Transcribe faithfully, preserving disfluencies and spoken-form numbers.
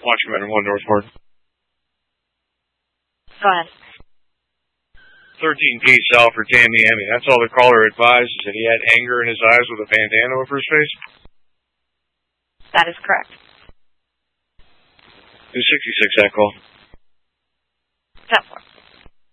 Watch Commander one Northport. Go ahead. thirteen P South for Tamiami. That's all the caller advised, is that he had anger in his eyes with a bandana over his face? That is correct. two sixty-six, that call. ten four.